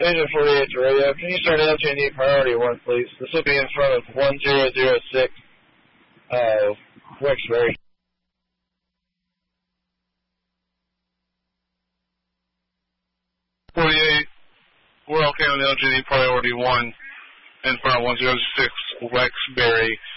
Agent 48 to radio. Can you start LJD priority 1, please? This will be in front of 1006 Wexbury. 48, we're okay on LJD priority 1 in front of 106 Wexbury.